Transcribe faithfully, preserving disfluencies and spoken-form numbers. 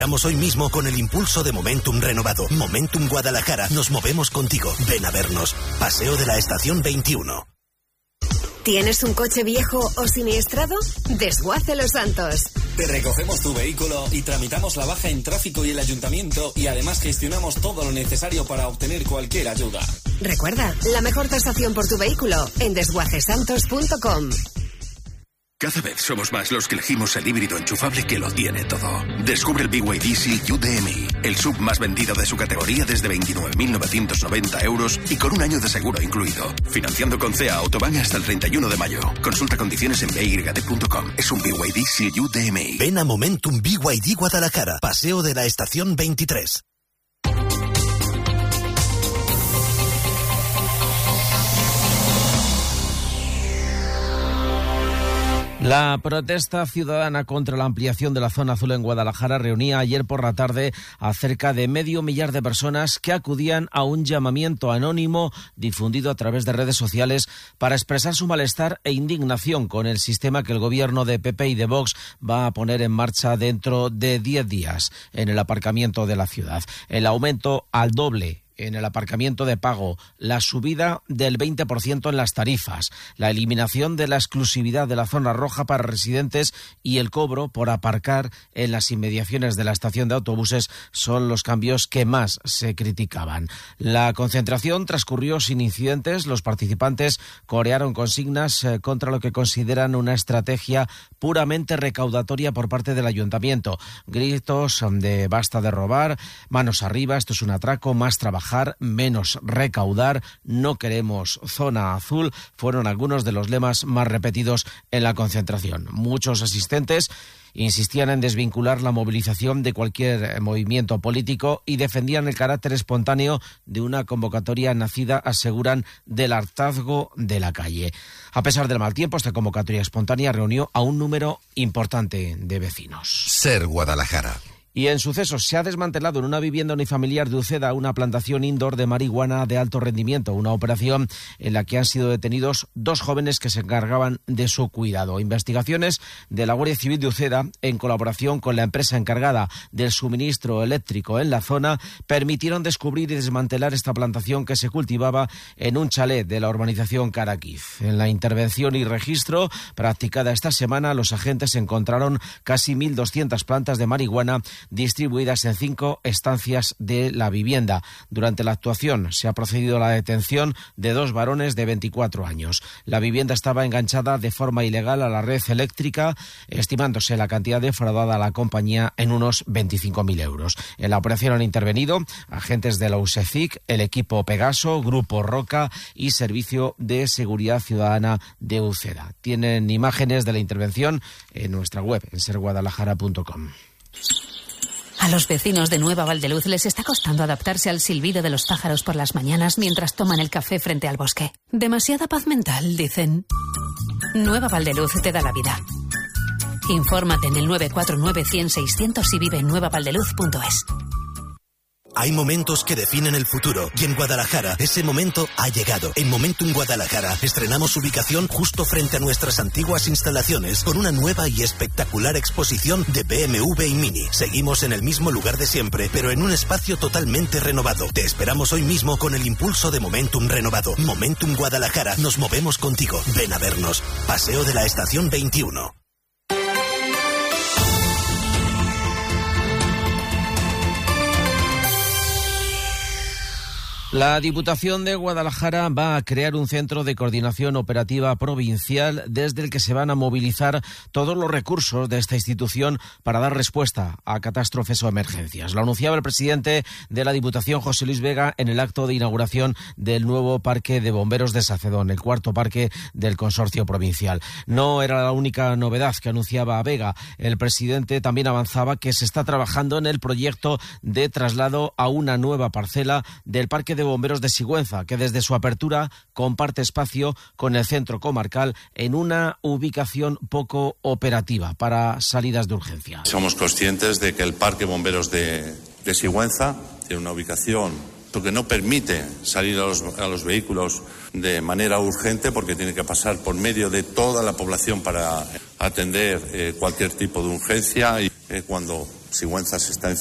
Estamos hoy mismo con el impulso de Momentum renovado. Momentum Guadalajara, nos movemos contigo. Ven a vernos. Paseo de la Estación veintiuno. ¿Tienes un coche viejo o siniestrado? Desguace Los Santos. Te recogemos tu vehículo y tramitamos la baja en tráfico y el ayuntamiento, y además gestionamos todo lo necesario para obtener cualquier ayuda. Recuerda, la mejor tasación por tu vehículo en desguace santos punto com. Cada vez somos más los que elegimos el híbrido enchufable que lo tiene todo. Descubre el B Y D C U D M I, el sub más vendido de su categoría desde veintinueve mil novecientos noventa euros y con un año de seguro incluido. Financiando con C E A Autobahn hasta el treinta y uno de mayo. Consulta condiciones en b y d punto com. Es un B Y D C U D M I. Ven a Momentum B Y D Guadalajara, Paseo de la Estación veintitrés. La protesta ciudadana contra la ampliación de la zona azul en Guadalajara reunía ayer por la tarde a cerca de medio millar de personas que acudían a un llamamiento anónimo difundido a través de redes sociales para expresar su malestar e indignación con el sistema que el gobierno de P P y de Vox va a poner en marcha dentro de diez días en el aparcamiento de la ciudad. El aumento al doble en el aparcamiento de pago, la subida del veinte por ciento en las tarifas, la eliminación de la exclusividad de la zona roja para residentes y el cobro por aparcar en las inmediaciones de la estación de autobuses son los cambios que más se criticaban. La concentración transcurrió sin incidentes. Los participantes corearon consignas eh, contra lo que consideran una estrategia puramente recaudatoria por parte del ayuntamiento. Gritos de basta de robar, manos arriba, esto es un atraco, más trabajar, menos recaudar, no queremos zona azul, fueron algunos de los lemas más repetidos en la concentración. Muchos asistentes insistían en desvincular la movilización de cualquier movimiento político y defendían el carácter espontáneo de una convocatoria nacida, aseguran, del hartazgo de la calle. A pesar del mal tiempo, esta convocatoria espontánea reunió a un número importante de vecinos. Ser Guadalajara. Y en sucesos, se ha desmantelado en una vivienda unifamiliar de Uceda una plantación indoor de marihuana de alto rendimiento, una operación en la que han sido detenidos dos jóvenes que se encargaban de su cuidado. Investigaciones de la Guardia Civil de Uceda, en colaboración con la empresa encargada del suministro eléctrico en la zona, permitieron descubrir y desmantelar esta plantación que se cultivaba en un chalet de la urbanización Caraquiz. En la intervención y registro practicada esta semana, los agentes encontraron casi mil doscientas plantas de marihuana distribuidas en cinco estancias de la vivienda. Durante la actuación se ha procedido a la detención de dos varones de veinticuatro años. La vivienda estaba enganchada de forma ilegal a la red eléctrica, estimándose la cantidad defraudada a la compañía en unos veinticinco mil euros. En la operación han intervenido agentes de la U S E C I C, el equipo Pegaso, Grupo Roca y Servicio de Seguridad Ciudadana de Uceda. Tienen imágenes de la intervención en nuestra web, en ser guadalajara punto com. A los vecinos de Nueva Valdeluz les está costando adaptarse al silbido de los pájaros por las mañanas mientras toman el café frente al bosque. Demasiada paz mental, dicen. Nueva Valdeluz te da la vida. Infórmate en el nueve cuatro nueve, cien, seiscientos y vive en nueva valdeluz punto es. Hay momentos que definen el futuro y en Guadalajara ese momento ha llegado. En Momentum Guadalajara estrenamos ubicación justo frente a nuestras antiguas instalaciones con una nueva y espectacular exposición de B M W y Mini. Seguimos en el mismo lugar de siempre, pero en un espacio totalmente renovado. Te esperamos hoy mismo con el impulso de Momentum renovado. Momentum Guadalajara, nos movemos contigo. Ven a vernos. Paseo de la Estación veintiuno. La Diputación de Guadalajara va a crear un centro de coordinación operativa provincial desde el que se van a movilizar todos los recursos de esta institución para dar respuesta a catástrofes o emergencias. Lo anunciaba el presidente de la Diputación, José Luis Vega, en el acto de inauguración del nuevo Parque de Bomberos de Sacedón, el cuarto parque del consorcio provincial. No era la única novedad que anunciaba Vega. El presidente también avanzaba que se está trabajando en el proyecto de traslado a una nueva parcela del Parque de Bomberos de Sigüenza, que desde su apertura comparte espacio con el centro comarcal en una ubicación poco operativa para salidas de urgencia. Somos conscientes de que el Parque Bomberos de, de Sigüenza tiene una ubicación que no permite salir a los, a los vehículos de manera urgente, porque tiene que pasar por medio de toda la población para atender eh, cualquier tipo de urgencia, y eh, cuando Sigüenza se está